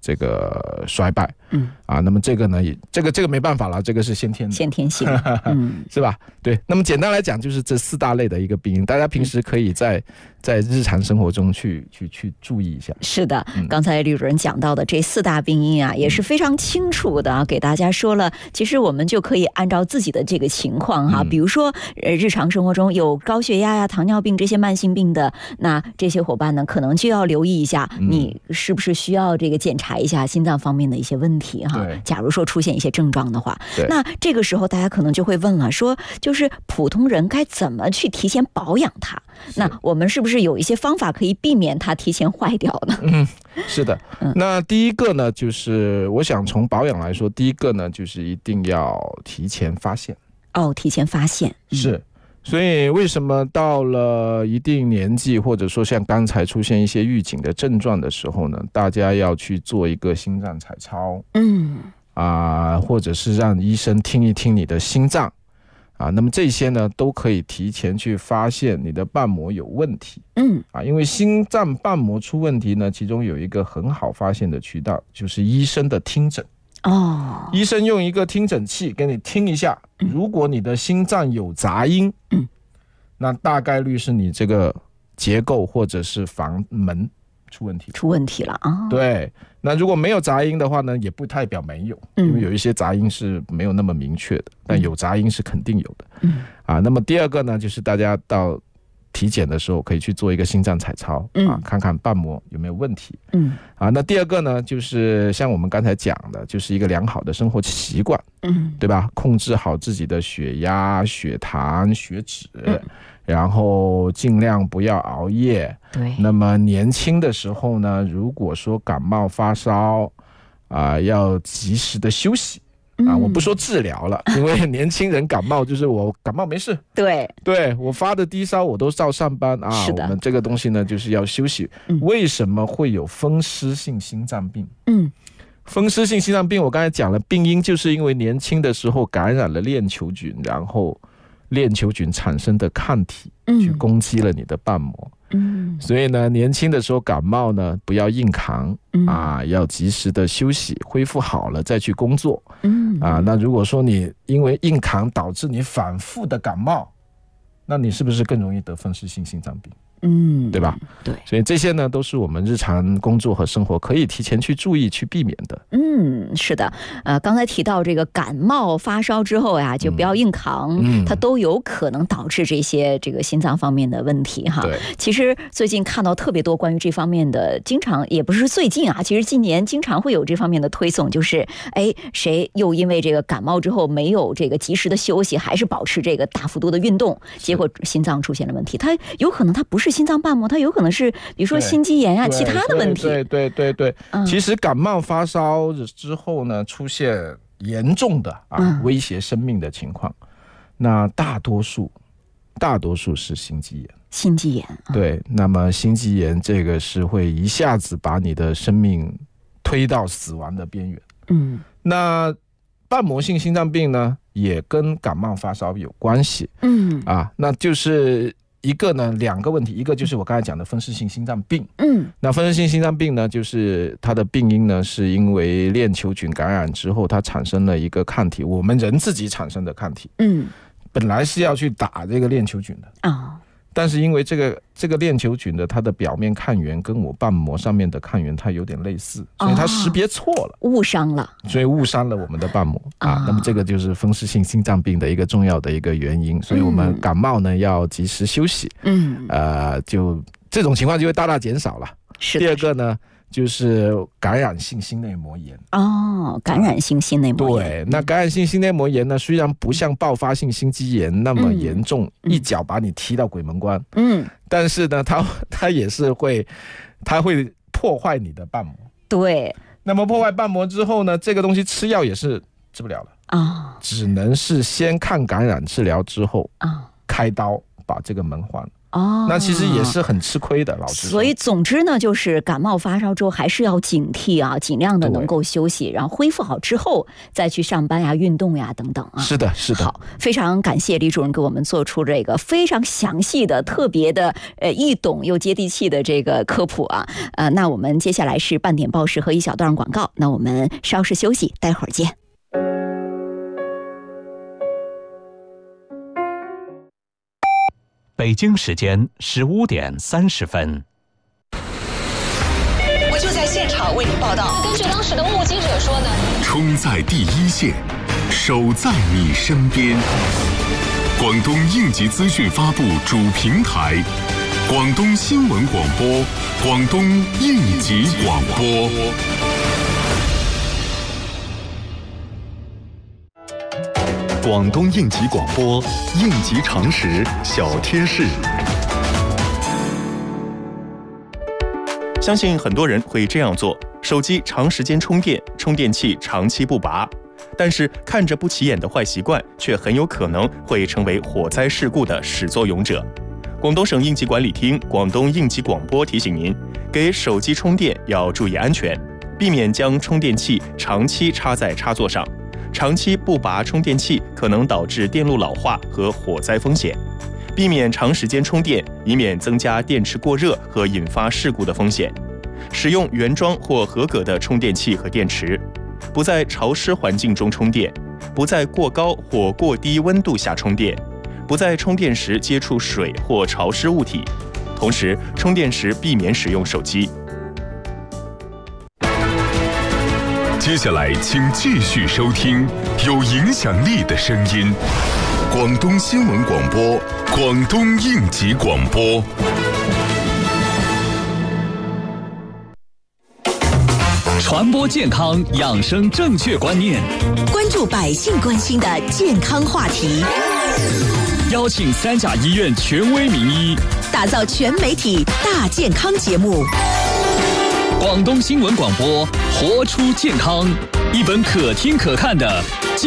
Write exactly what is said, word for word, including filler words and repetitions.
这个衰败，嗯啊，那么这个呢，也这个这个没办法了，这个是先天的， 先天性，嗯， 是吧？对，那么简单来讲，就是这四大类的一个病因，大家平时可以在、嗯、在日常生活中去去去注意一下。 是的，嗯、刚才李主任讲到的这四大病因啊，也是非常清楚的、啊、给大家说了。其实我们就可以按照自己的这个情况哈、啊嗯，比如说呃日常生活中有高血压呀、糖尿病这些慢性病的，那这些伙伴呢，可能就要留意一下，嗯、你是不是需要这个检查一下心脏方面的一些问题哈。假如说出现一些症状的话，那这个时候大家可能就会问了，说就是普通人该怎么去提前保养它？那我们是不是有一些方法可以避免它提前坏掉呢？ 嗯，是的。那第一个呢，就是我想从保养来说，第一个呢，就是一定要提前发现。 哦，提前发现。 嗯、是。所以为什么到了一定年纪，或者说像刚才出现一些预警的症状的时候呢，大家要去做一个心脏彩超，嗯，啊，或者是让医生听一听你的心脏，啊，那么这些呢都可以提前去发现你的瓣膜有问题，嗯，啊，因为心脏瓣膜出问题呢，其中有一个很好发现的渠道，就是医生的听诊。哦，医生用一个听诊器给你听一下，如果你的心脏有杂音，嗯，那大概率是你这个结构或者是房门出问题， 出问题了啊。 对，那如果没有杂音的话呢，也不代表没有，因为有一些杂音是没有那么明确的，但有杂音是肯定有的。嗯，啊，那么第二个呢，就是大家到体检的时候可以去做一个心脏彩超，嗯、啊，看看瓣膜有没有问题。嗯，啊，那第二个呢，就是像我们刚才讲的，就是一个良好的生活习惯，嗯，对吧？控制好自己的血压、血糖、血脂，嗯、然后尽量不要熬夜。对。那么年轻的时候呢，如果说感冒发烧，啊，要及时的休息。啊，我不说治疗了，因为年轻人感冒就是我感冒没事， 对对，我发的低烧我都照上班啊。是的，我们这个东西呢就是要休息。嗯、为什么会有风湿性心脏病？嗯，风湿性心脏病我刚才讲了，病因就是因为年轻的时候感染了链球菌，然后链球菌产生的抗体去攻击了你的瓣膜。嗯，所以呢，年轻的时候感冒呢，不要硬扛、嗯、啊，要及时的休息，恢复好了再去工作。嗯，啊，那如果说你因为硬扛导致你反复的感冒，那你是不是更容易得风湿性心脏病？嗯，对吧？对，所以这些呢都是我们日常工作和生活可以提前去注意、去避免的。 嗯，是的，呃，刚才提到这个感冒发烧之后呀，就不要硬扛，嗯、它都有可能导致这些这个心脏方面的问题哈。对，其实最近看到特别多关于这方面的，经常也不是最近啊，其实今年经常会有这方面的推送，就是哎，谁又因为这个感冒之后没有这个及时的休息，还是保持这个大幅度的运动，结果心脏出现了问题。它有可能它不是心脏瓣膜，它有可能是比如说心肌炎啊其他的问题。 对对对对、嗯、其实感冒发烧之后呢，出现严重的啊、嗯、威胁生命的情况，那大多数大多数是心肌炎。 心肌炎、嗯、 对，那么心肌炎这个是会一下子把你的生命推到死亡的边缘。嗯，那瓣膜性心脏病呢也跟感冒发烧有关系。嗯，啊，那就是一个呢，两个问题，一个就是我刚才讲的风湿性心脏病。嗯，那风湿性心脏病呢，就是它的病因呢，是因为链球菌感染之后，它产生了一个抗体，我们人自己产生的抗体。嗯，本来是要去打这个链球菌的啊。哦，但是因为这个这个链球菌的它的表面抗原跟我瓣膜上面的抗原它有点类似，所以它识别错了， 误伤了， 所以误伤了我们的瓣膜啊。那么这个就是风湿性心脏病的一个重要的一个原因，所以我们感冒呢要及时休息。嗯，呃，就这种情况就会大大减少了。是。第二个呢，就是感染性心内膜炎。 哦，感染性心内膜炎。对，那感染性心内膜炎呢，虽然不像爆发性心肌炎那么严重，嗯、一脚把你踢到鬼门关。嗯，但是呢，它它也是会，它会破坏你的瓣膜。 对。 那么破坏瓣膜之后呢，这个东西吃药也是治不了了啊、哦，只能是先抗感染治疗之后啊、哦，开刀把这个门换了。 哦， 那其实也是很吃亏的，老实说。 所以总之呢，就是感冒发烧之后还是要警惕啊，尽量的能够休息，然后恢复好之后再去上班呀、运动呀等等啊。 是的，是的。 好，非常感谢李主任给我们做出这个非常详细的、特别的、呃易懂又接地气的这个科普啊。呃，那我们接下来是半点报时和一小段广告，那我们稍事休息，待会儿见。 北京时间十五点三十分。 我就在现场为你报道。 根据当时的目击者说呢， 冲在第一线，守在你身边。广东应急资讯发布主平台，广东新闻广播，广东应急广播。广东应急广播，应急常识小贴士。 相信很多人会这样做：手机长时间充电，充电器长期不拔。但是看着不起眼的坏习惯，却很有可能会成为火灾事故的始作俑者。广东省应急管理厅、广东应急广播提醒您，给手机充电要注意安全，避免将充电器长期插在插座上。长期不拔充电器可能导致电路老化和火灾风险，避免长时间充电，以免增加电池过热和引发事故的风险。使用原装或合格的充电器和电池，不在潮湿环境中充电，不在过高或过低温度下充电，不在充电时接触水或潮湿物体。同时，充电时避免使用手机。 接下来，请继续收听有影响力的声音——广东新闻广播、广东应急广播。 传播健康，养生正确观念， 关注百姓关心的健康话题， 邀请三甲医院权威名医， 打造全媒体大健康节目。 广东新闻广播，活出健康，一本可听可看的